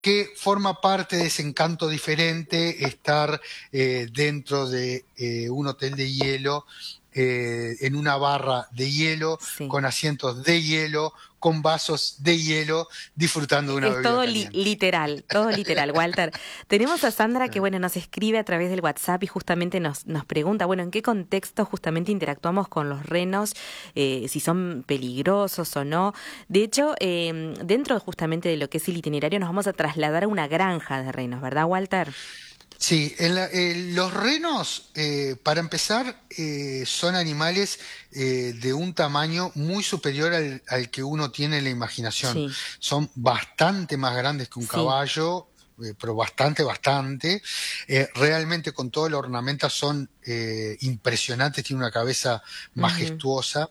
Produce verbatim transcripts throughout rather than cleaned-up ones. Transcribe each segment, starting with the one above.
que forma parte de ese encanto diferente estar eh, dentro de eh, un hotel de hielo, eh, en una barra de hielo, Sí. con asientos de hielo, con vasos de hielo, disfrutando de una Es bebida todo li- caliente. literal, todo literal, Walter. Tenemos a Sandra que, Eh, bueno, nos escribe a través del WhatsApp y justamente nos, nos pregunta, bueno, ¿en qué contexto justamente interactuamos con los renos? Eh, si son peligrosos o no. De hecho, eh, dentro justamente de lo que es el itinerario nos vamos a trasladar a una granja de renos, ¿verdad, Walter? Sí, en la- eh, los renos, eh, para empezar, eh, son animales eh, de un tamaño muy superior al, al que uno tiene en la imaginación. Sí, Son bastante más grandes que un sí. caballo, eh, pero bastante, bastante. Eh, realmente con todo la ornamenta son eh, impresionantes, tienen una cabeza Ujú. majestuosa.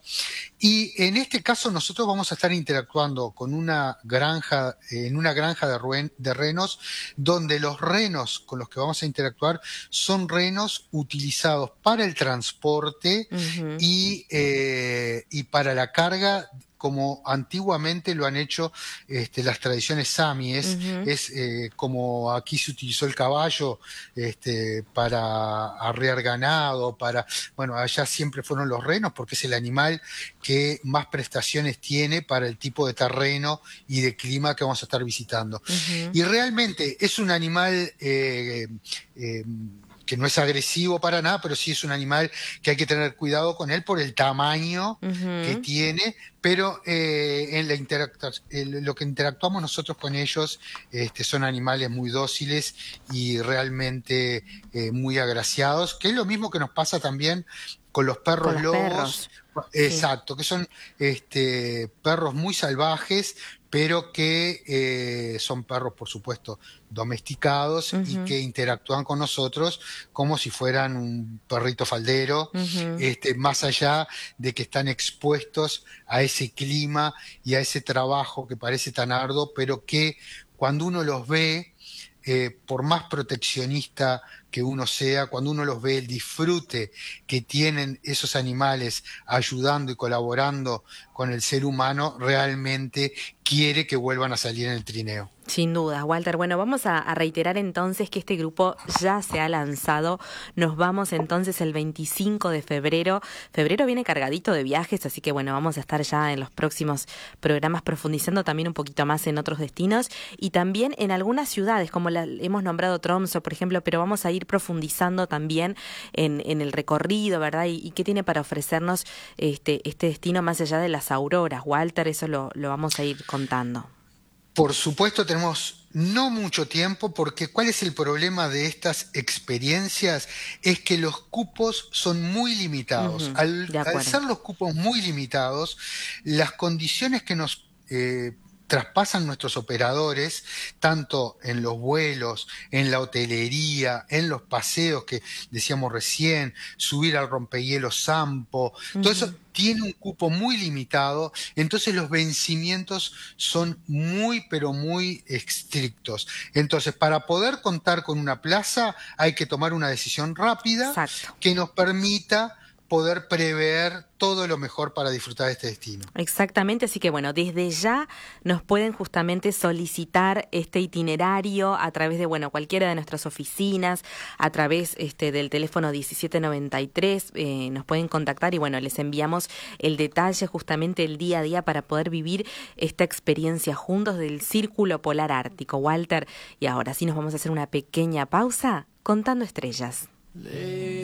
Y en este caso nosotros vamos a estar interactuando con una granja, eh, en una granja de, ruen- de renos, donde los renos con los que vamos a interactuar son renos utilizados para el transporte Ujú. y, eh, y para la carga, como antiguamente lo han hecho este, las tradiciones samies, Ujú. es eh, como aquí se utilizó el caballo este, para arrear ganado, para, bueno, allá siempre fueron los renos porque es el animal que más prestaciones tiene para el tipo de terreno y de clima que vamos a estar visitando. Ujú. Y realmente es un animal eh, eh, que no es agresivo para nada, pero sí es un animal que hay que tener cuidado con él por el tamaño que Ujú. tiene, pero eh, en la interactua el- lo que interactuamos nosotros con ellos este, son animales muy dóciles y realmente eh, muy agraciados, que es lo mismo que nos pasa también con los Con perros los lobos. perros. Sí. Exacto, que son este, perros muy salvajes, pero que eh, son perros, por supuesto, domesticados y Ujú. que interactúan con nosotros como si fueran un perrito faldero, Ujú. este, más allá de que están expuestos a ese clima y a ese trabajo que parece tan arduo, pero que cuando uno los ve, eh, por más proteccionista que uno sea, cuando uno los ve, el disfrute que tienen esos animales ayudando y colaborando con el ser humano, realmente quiere que vuelvan a salir en el trineo. Sin duda, Walter. Bueno, vamos a, a reiterar entonces que este grupo ya se ha lanzado. Nos vamos entonces el veinticinco de febrero. Febrero viene cargadito de viajes, así que bueno, vamos a estar ya en los próximos programas profundizando también un poquito más en otros destinos y también en algunas ciudades, como la hemos nombrado Tromso, por ejemplo, pero vamos a ir profundizando también en, en el recorrido, ¿verdad? Y, y qué tiene para ofrecernos este, este destino más allá de las auroras. Walter, eso lo, lo vamos a ir contando. Por supuesto, tenemos no mucho tiempo porque ¿cuál es el problema de estas experiencias? Es que los cupos son muy limitados. Ujú. Al, De al acuerdo. ser los cupos muy limitados, las condiciones que nos eh, traspasan nuestros operadores, tanto en los vuelos, en la hotelería, en los paseos que decíamos recién, subir al rompehielos Sampo, todo eso Ujú. tiene un cupo muy limitado, entonces los vencimientos son muy, pero muy estrictos. Entonces, para poder contar con una plaza, hay que tomar una decisión rápida Exacto. que nos permita poder prever todo lo mejor para disfrutar de este destino. Exactamente, así que bueno, desde ya nos pueden justamente solicitar este itinerario a través de, bueno, cualquiera de nuestras oficinas, a través este del teléfono diecisiete noventa y tres, eh, nos pueden contactar y bueno, les enviamos el detalle justamente el día a día para poder vivir esta experiencia juntos del Círculo Polar Ártico, Walter. Y ahora sí nos vamos a hacer una pequeña pausa contando estrellas.